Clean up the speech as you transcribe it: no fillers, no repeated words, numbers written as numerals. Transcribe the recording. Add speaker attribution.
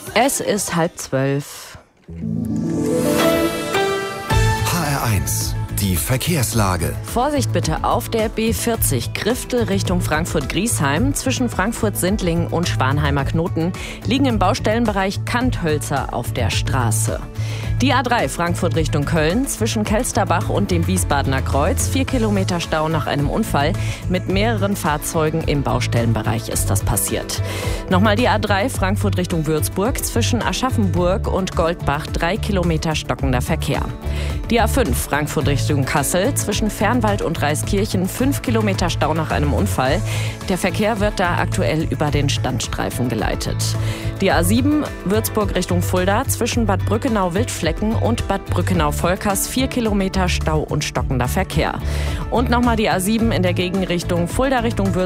Speaker 1: Es ist 11:30.
Speaker 2: HR1, die Verkehrslage.
Speaker 1: Vorsicht bitte auf der B40 Grifte Richtung Frankfurt-Griesheim. Zwischen Frankfurt-Sindlingen und Schwanheimer Knoten liegen im Baustellenbereich Kanthölzer auf der Straße. Die A3 Frankfurt Richtung Köln zwischen Kelsterbach und dem Wiesbadener Kreuz. 4 Kilometer Stau nach einem Unfall. Mit mehreren Fahrzeugen im Baustellenbereich ist das passiert. Nochmal die A3 Frankfurt Richtung Würzburg zwischen Aschaffenburg und Goldbach. 3 Kilometer stockender Verkehr. Die A5 Frankfurt Richtung Kassel zwischen Fernwald und Reiskirchen. 5 Kilometer Stau nach einem Unfall. Der Verkehr wird da aktuell über den Standstreifen geleitet. Die A7 Würzburg Richtung Fulda zwischen Bad Brückenau-Wildflecken und Bad Brückenau-Volkers. 4 Kilometer Stau und stockender Verkehr. Und nochmal die A7 in der Gegenrichtung Fulda Richtung Würzburg